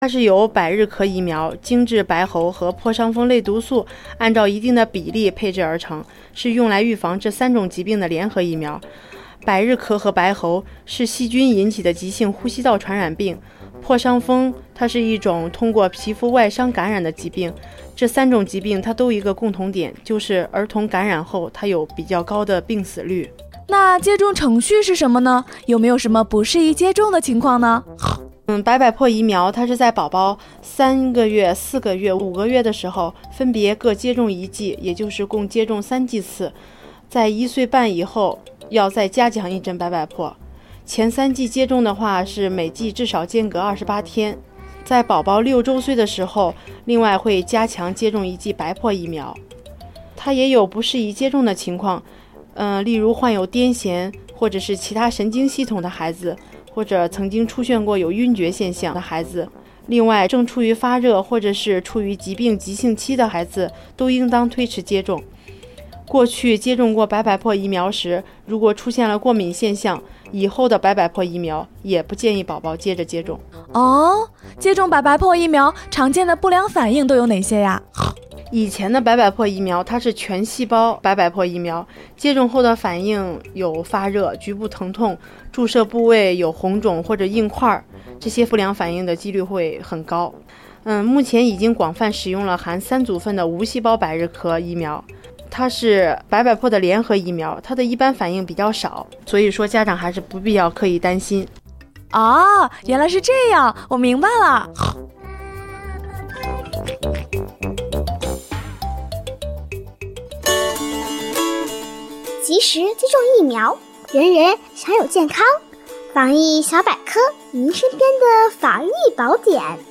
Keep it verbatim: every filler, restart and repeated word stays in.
它是由百日咳疫苗、精制白喉和破伤风类毒素按照一定的比例配置而成，是用来预防这三种疾病的联合疫苗。百日咳和白喉是细菌引起的急性呼吸道传染病，破伤风它是一种通过皮肤外伤感染的疾病。这三种疾病它都有一个共同点，就是儿童感染后它有比较高的病死率。 那接种程序是什么呢？有没有什么不适宜接种的情况呢？ 嗯，白百破疫苗它是在宝宝三个月、四个月、五个月的时候分别各接种一剂，也就是共接种三剂次。在一岁半以后要再加强一针白百破。前三剂接种的话是每剂至少间隔二十八天。在宝宝六周岁的时候，另外会加强接种一剂白破疫苗。它也有不适宜接种的情况，呃，例如患有癫痫或者是其他神经系统的孩子，或者曾经出现过有晕厥现象的孩子，另外正处于发热或者是处于疾病急性期的孩子都应当推迟接种。过去接种过白百破疫苗时，如果出现了过敏现象，以后的白百破疫苗也不建议宝宝接着接种。 哦，接种白百破疫苗常见的不良反应都有哪些呀？ 以前的白百破疫苗它是全细胞白百破疫苗，接种后的反应有发热、局部疼痛，注射部位有红肿或者硬块，这些不良反应的几率会很高。嗯，目前已经广泛使用了含三组分的无细胞百日咳疫苗，它是白百破的联合疫苗，它的一般反应比较少，所以说家长还是不必要刻意担心。 哦，原来是这样，我明白了。 及时接种疫苗，人人享有健康。防疫小百科，您身边的防疫宝典。